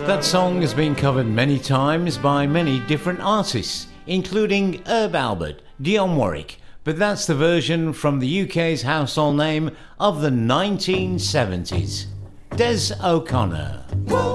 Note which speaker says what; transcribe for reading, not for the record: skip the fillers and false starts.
Speaker 1: That song has been covered many times by many different artists, including Herb Alpert, Dionne Warwick, but that's the version from the UK's household name of the 1970s, Des O'Connor.